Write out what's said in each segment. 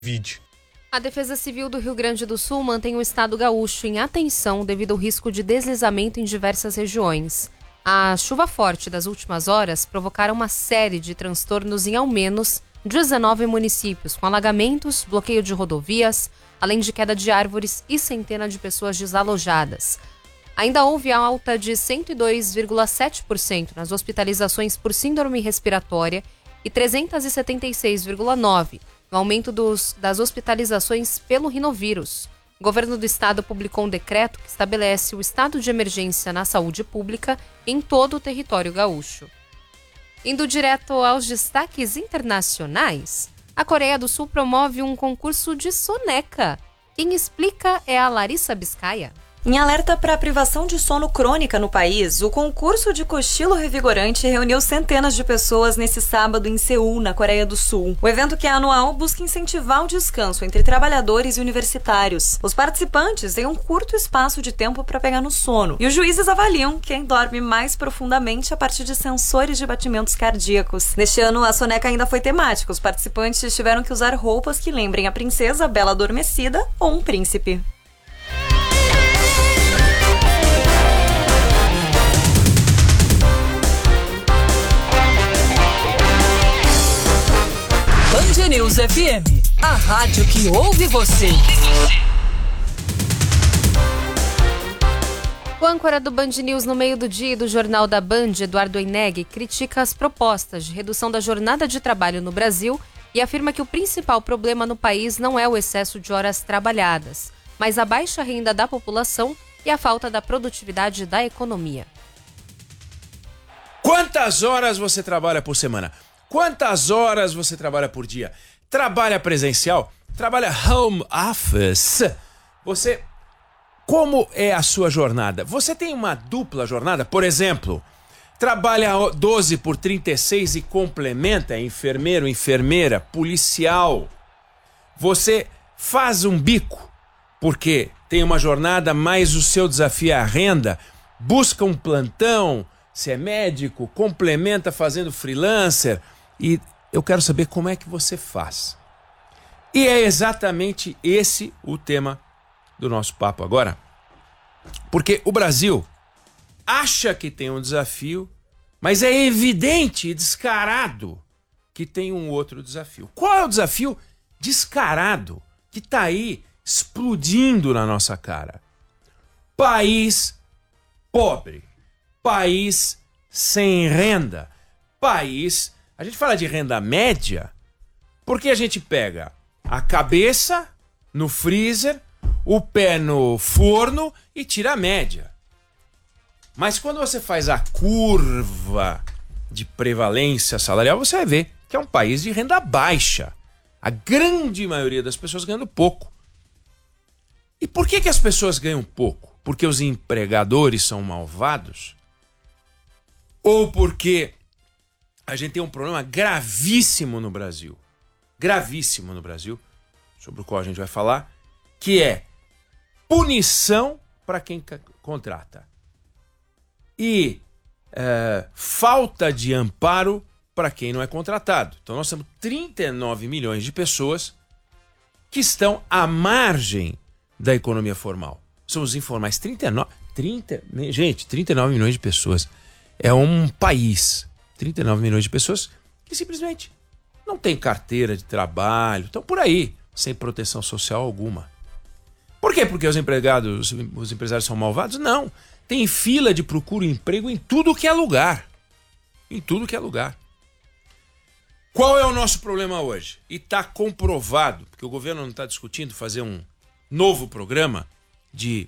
Vide. A Defesa Civil do Rio Grande do Sul mantém o estado gaúcho em atenção devido ao risco de deslizamento em diversas regiões. A chuva forte das últimas horas provocaram uma série de transtornos em ao menos 19 municípios, com alagamentos, bloqueio de rodovias, além de queda de árvores e centenas de pessoas desalojadas. Ainda houve alta de 102,7% nas hospitalizações por síndrome respiratória e 376,9% no aumento das hospitalizações pelo rinovírus. O governo do estado publicou um decreto que estabelece o estado de emergência na saúde pública em todo o território gaúcho. Indo direto aos destaques internacionais, a Coreia do Sul promove um concurso de soneca. Quem explica é a Larissa Biscaia. Em alerta para a privação de sono crônica no país, o concurso de cochilo revigorante reuniu centenas de pessoas nesse sábado em Seul, na Coreia do Sul. O evento, que é anual, busca incentivar o descanso entre trabalhadores e universitários. Os participantes têm um curto espaço de tempo para pegar no sono, e os juízes avaliam quem dorme mais profundamente a partir de sensores de batimentos cardíacos. Neste ano, a soneca ainda foi temática. Os participantes tiveram que usar roupas que lembrem a princesa bela adormecida ou um príncipe. Band News FM, a rádio que ouve você. O âncora do Band News no meio do dia e do Jornal da Band, Eduardo Oineg, critica as propostas de redução da jornada de trabalho no Brasil e afirma que o principal problema no país não é o excesso de horas trabalhadas, mas a baixa renda da população e a falta da produtividade da economia. Quantas horas você trabalha por semana? Quantas horas você trabalha por dia? Trabalha presencial? Trabalha home office? Como é a sua jornada? Você tem uma dupla jornada? Por exemplo, trabalha 12 por 36 e complementa, enfermeiro, enfermeira, policial. Você faz um bico porque tem uma jornada, mas o seu desafio é a renda, busca um plantão, se é médico, complementa fazendo freelancer. E eu quero saber como é que você faz. E é exatamente esse o tema do nosso papo agora. Porque o Brasil acha que tem um desafio, mas é evidente e descarado que tem um outro desafio. Qual é o desafio descarado que está aí explodindo na nossa cara? País pobre, país sem renda, país... A gente fala de renda média porque a gente pega a cabeça no freezer, o pé no forno e tira a média. Mas quando você faz a curva de prevalência salarial, você vai ver que é um país de renda baixa. A grande maioria das pessoas ganhando pouco. E por que as pessoas ganham pouco? Porque os empregadores são malvados? Ou porque a gente tem um problema gravíssimo no Brasil, sobre o qual a gente vai falar, que é punição para quem contrata e falta de amparo para quem não é contratado. Então nós temos 39 milhões de pessoas que estão à margem da economia formal. São os informais. 39 milhões de pessoas. É um país. 39 milhões de pessoas que simplesmente não têm carteira de trabalho, estão por aí, sem proteção social alguma. Por quê? Porque os empresários são malvados? Não. Tem fila de procura emprego em tudo que é lugar. Em tudo que é lugar. Qual é o nosso problema hoje? E está comprovado, porque o governo não está discutindo fazer um novo programa de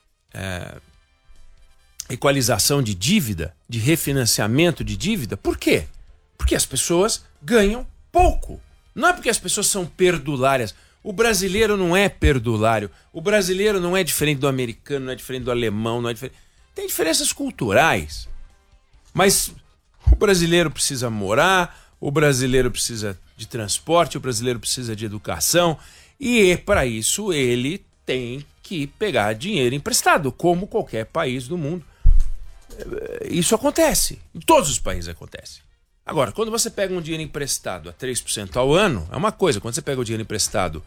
equalização de dívida, de refinanciamento de dívida. Por quê? Porque as pessoas ganham pouco. Não é porque as pessoas são perdulárias. O brasileiro não é perdulário. O brasileiro não é diferente do americano, não é diferente do alemão, não é diferente... Tem diferenças culturais. Mas o brasileiro precisa morar, o brasileiro precisa de transporte, o brasileiro precisa de educação. E para isso ele tem que pegar dinheiro emprestado, como qualquer país do mundo. Isso acontece. Em todos os países acontece. Agora, quando você pega um dinheiro emprestado a 3% ao ano, é uma coisa. Quando você pega o dinheiro emprestado